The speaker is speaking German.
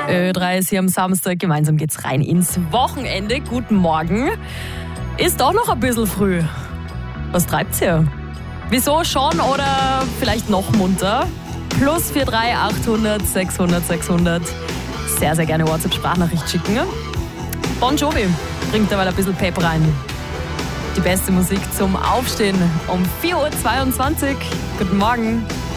Ö3 ist hier am Samstag. Gemeinsam geht's rein ins Wochenende. Guten Morgen. Ist doch noch ein bisschen früh. Was treibt's hier? Wieso schon oder vielleicht noch munter? Plus 43 800 600 600. Sehr, sehr gerne WhatsApp-Sprachnachricht schicken. Bon Jovi bringt dabei ein bisschen Pep rein. Die beste Musik zum Aufstehen um 4.22 Uhr. Guten Morgen.